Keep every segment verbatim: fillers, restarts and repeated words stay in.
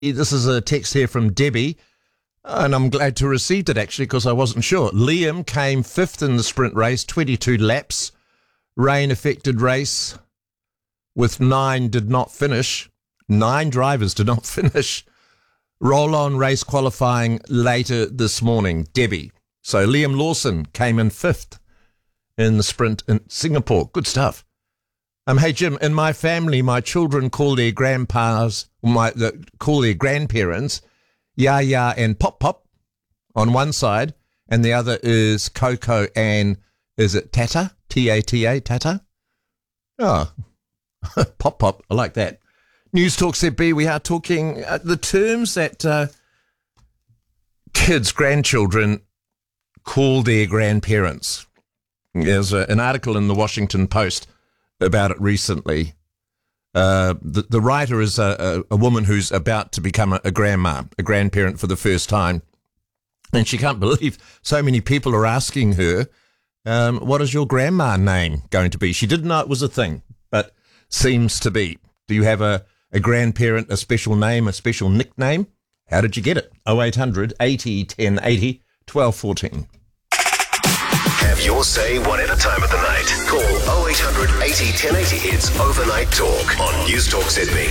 This is a text here from Debbie, and I'm glad to receive it actually because I wasn't sure. Liam came fifth in the sprint race, twenty-two laps. Rain-affected race with nine did not finish. Nine drivers did not finish. Roll-on race qualifying later this morning. Debbie. So Liam Lawson came in fifth in the sprint in Singapore. Good stuff. Um, hey, Jim, in my family, my children call their grandpas, my uh, call their grandparents, Yaya and Pop Pop on one side, and the other is Coco and, is it Tata? T A T A, Tata? Oh, Pop Pop, I like that. News Talk Z B, we are talking uh, the terms that uh, kids, grandchildren, call their grandparents. There's a, an article in the Washington Post about it recently. Uh, the, the writer is a, a, a woman who's about to become a, a grandma, a grandparent for the first time. And she can't believe so many people are asking her, um, what is your grandma name going to be? She didn't know it was a thing, but seems to be. Do you have a, a grandparent, a special name, a special nickname? How did you get it? oh eight hundred eighty ten eighty twelve fourteen. Have your say whatever time of the night. Call oh eight hundred eighty ten eighty. It's Overnight Talk on News Talk Z B.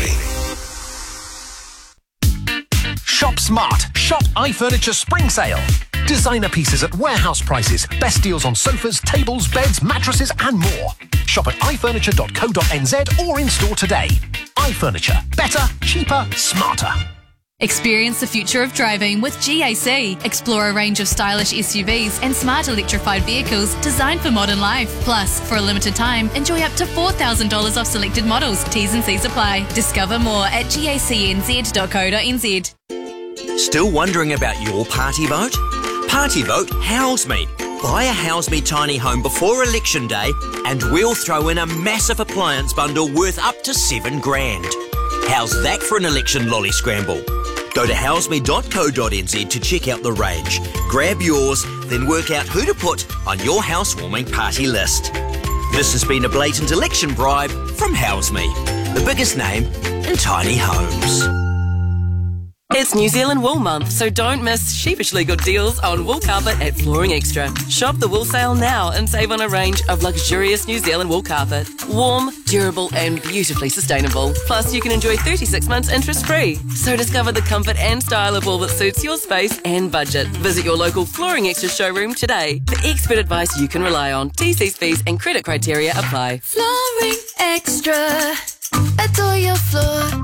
Shop smart. Shop iFurniture Spring Sale. Designer pieces at warehouse prices. Best deals on sofas, tables, beds, mattresses and more. Shop at i furniture dot co dot n z or in store today. iFurniture. Better, cheaper, smarter. Experience the future of driving with G A C. Explore a range of stylish S U Vs and smart electrified vehicles designed for modern life. Plus, for a limited time, enjoy up to four thousand dollars off selected models. T's and C's apply. Discover more at gacnz dot co dot n z. Still wondering about your party vote? Party vote House Me. Buy a House Me tiny home before election day and we'll throw in a massive appliance bundle worth up to seven grand. How's that for an election lolly scramble? Go to house me dot co dot n z to check out the range. Grab yours, then work out who to put on your housewarming party list. This has been a blatant election bribe from House Me, the biggest name in tiny homes. It's New Zealand Wool Month, so don't miss sheepishly good deals on wool carpet at Flooring Extra. Shop the wool sale now and save on a range of luxurious New Zealand wool carpet. Warm, durable and beautifully sustainable. Plus, you can enjoy thirty-six months interest-free. So discover the comfort and style of wool that suits your space and budget. Visit your local Flooring Extra showroom today for expert advice you can rely on. T Cs, fees and credit criteria apply. Flooring Extra. Adore your floor.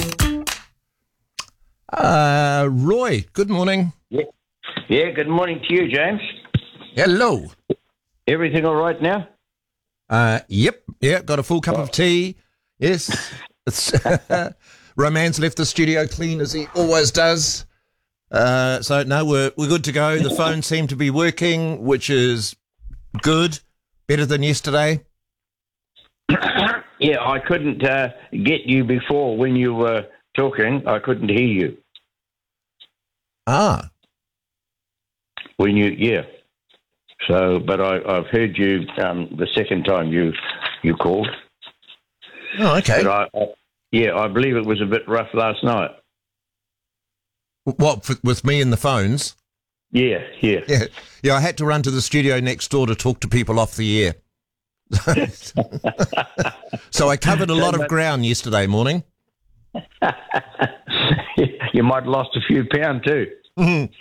Uh, Roy, good morning. Yeah. yeah, good morning to you, James. Hello. Everything all right now? Uh, yep, yeah, got a full cup of tea. Yes. It's Roman's left the studio clean as he always does. Uh, so, no, we're, we're good to go. The phone seemed to be working, which is good, better than yesterday. Yeah, I couldn't uh, get you before when you were talking. I couldn't hear you. Ah. When you, yeah. So, but I, I've heard you um, the second time you you called. Oh, okay. But I, I, yeah, I believe it was a bit rough last night. What, with me and the phones? Yeah, yeah. Yeah, yeah. I had to run to the studio next door to talk to people off the air. So I covered a lot of ground yesterday morning. You might have lost a few pounds too. Mm-hmm.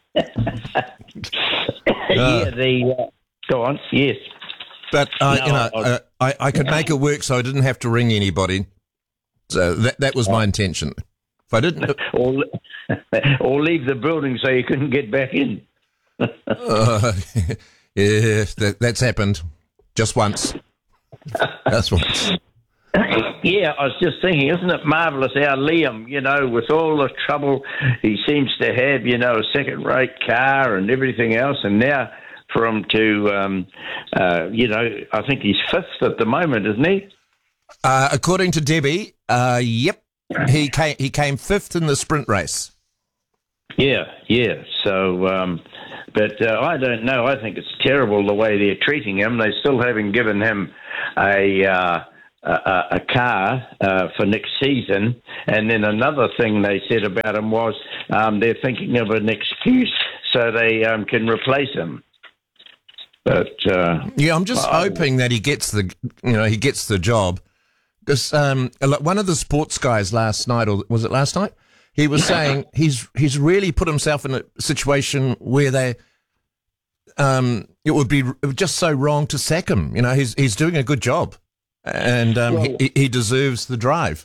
yeah, the uh, go on, yes. But uh, No, you know, I- uh, I I could make it work, so I didn't have to ring anybody. So that that was my intention. If I didn't, or or leave the building so you couldn't get back in. uh, yeah, that, that's happened just once. Just once. Yeah, I was just thinking, isn't it marvellous how Liam, you know, with all the trouble he seems to have, you know, a second-rate car and everything else, and now for him to, um, uh, you know, I think he's fifth at the moment, isn't he? Uh, according to Debbie, uh, yep, he came he came fifth in the sprint race. Yeah, yeah. So, um, but uh, I don't know. I think it's terrible the way they're treating him. They still haven't given him a uh, a, a car uh, for next season. And then another thing they said about him was um, they're thinking of an excuse so they um, can replace him. But uh, yeah, I'm just I, hoping that he gets the you know he gets the job. Because um, one of the sports guys last night, or was it last night? He was saying he's he's really put himself in a situation where they um, it would be just so wrong to sack him. You know, he's he's doing a good job, and um, well, he, he deserves the drive.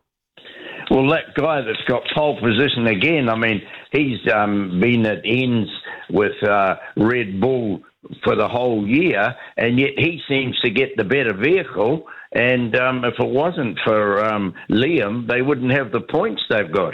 Well, that guy that's got pole position again, I mean, he's um, been at ends with uh, Red Bull for the whole year, and yet he seems to get the better vehicle. And um, if it wasn't for um, Liam, they wouldn't have the points they've got.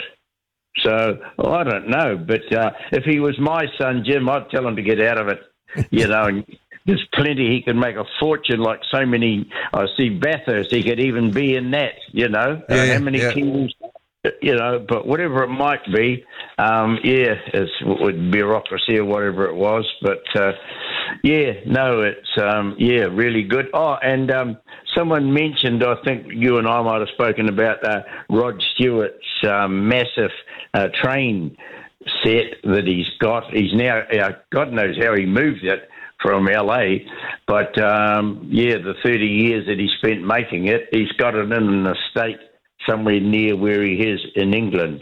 So well, I don't know. But uh, if he was my son, Jim, I'd tell him to get out of it. You know, and there's plenty. He could make a fortune like so many. I see Bathurst. He could even be in that, you know. Yeah, uh, how many yeah. teams, you know, but whatever it might be, um, yeah, it's, it would bureaucracy or whatever it was. But, uh, yeah, no, it's, um, yeah, really good. Oh, and um, someone mentioned, I think you and I might have spoken about uh, Rod Stewart's um, massive uh, train set that he's got. He's now, uh, God knows how he moved it from L A, but, um, yeah, the thirty years that he spent making it, he's got it in an estate somewhere near where he is in England.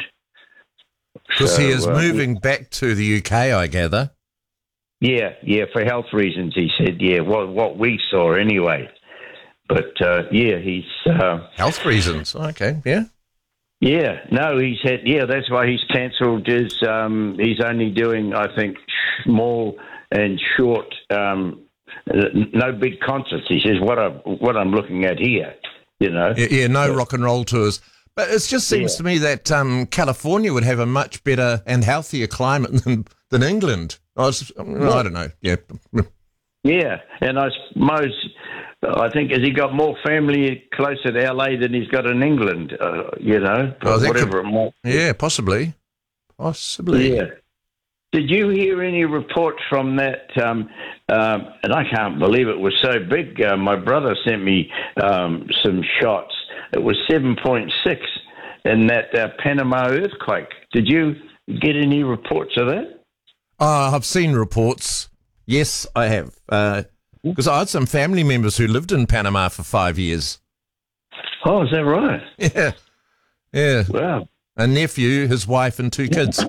Because so, he is uh, moving back to the U K, I gather. Yeah, yeah, for health reasons, he said, yeah, what, what we saw anyway. But, uh, yeah, he's... Uh, health reasons, okay, yeah. Yeah, no, he's had, yeah, that's why he's cancelled his, um, he's only doing, I think, small and short, um, no big concerts. He says, what, I, what I'm looking at here, you know. Yeah, yeah no but, rock and roll tours. But it just seems yeah. to me that um, California would have a much better and healthier climate than, than England. I, was, I don't know, yeah. Yeah, and I suppose... I think has he got more family closer to L A than he's got in England, uh, you know, oh, whatever could, it might be. Yeah, possibly. Possibly. Yeah. Did you hear any reports from that? Um, um, and I can't believe it was so big. Uh, my brother sent me um, some shots. It was seven point six in that uh, Panama earthquake. Did you get any reports of that? Uh, I've seen reports. Yes, I have. Uh Because I had some family members who lived in Panama for five years. Oh, is that right? Yeah. Yeah. Wow. A nephew, his wife, and two kids.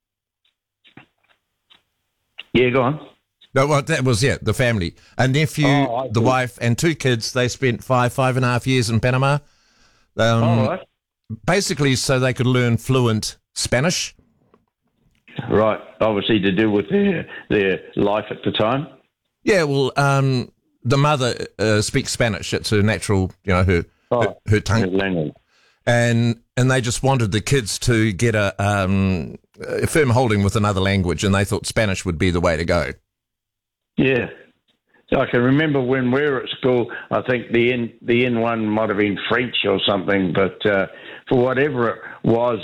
Yeah, go on. No, well, that was, yeah, the family. A nephew, oh, the wife, and two kids. They spent five, five and a half years in Panama. Um, oh, right. Basically so they could learn fluent Spanish. Right. Obviously to do with their, their life at the time. Yeah, well, um, the mother uh, speaks Spanish. It's her natural, you know, her oh, her, her tongue. Language. And and they just wanted the kids to get a, um, a firm holding with another language, and they thought Spanish would be the way to go. Yeah. I can remember when we were at school, I think the N, the N one might have been French or something, but uh, for whatever it was,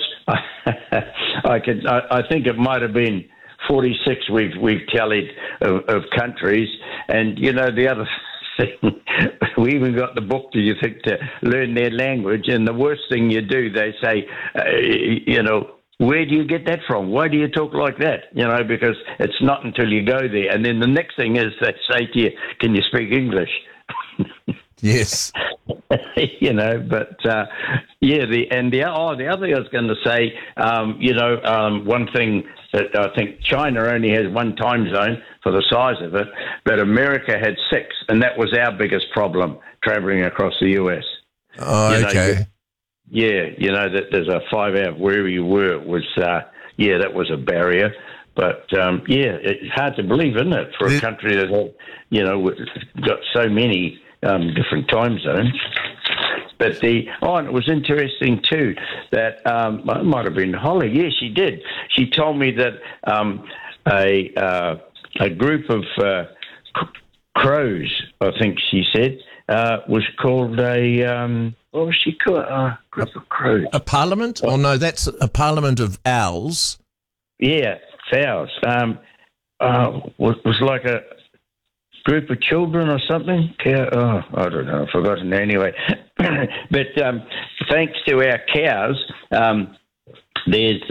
I, could, I, I think it might have been forty-six we've we've tallied of, of countries, and you know the other thing, we even got the book, do you think, to learn their language, and the worst thing you do, they say, uh, you know, where do you get that from? Why do you talk like that? You know, because it's not until you go there, and then the next thing is they say to you, can you speak English? Yes. You know, but uh, yeah, the and the oh the other thing I was going to say, um, you know, um, one thing that I think China only has one time zone for the size of it, but America had six, and that was our biggest problem traveling across the U S. Oh, you okay. Know, yeah, you know that there's a five hour wherever you were. It was uh, yeah, that was a barrier. But um, yeah, it's hard to believe, isn't it, for a country that had, you know got so many. Um, different time zones. But the, oh, and it was interesting too that, um, it might have been Holly, yeah, she did. She told me that um, a uh, a group of uh, crows, I think she said, uh, was called a, um, what was she called? A group of crows. A parliament? Oh, no, that's a parliament of owls. Yeah, owls. Um, uh, was, was like a, group of children or something. Cow, oh, I don't know, I've forgotten anyway. But um, thanks to our cows, um, there's